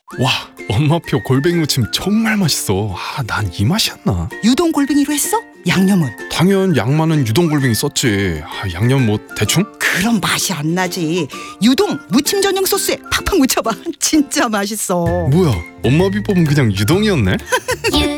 와, 엄마표 골뱅이 무침 정말 맛있어. 난 이 맛이었나? 유동 골뱅이로 했어? 양념은? 당연 양 많은 유동 골뱅이 썼지. 양념 뭐 대충? 그럼 맛이 안 나지. 유동 무침 전용 소스에 팍팍 묻혀봐. 진짜 맛있어. 뭐야, 엄마 비법은 그냥 유동이었네?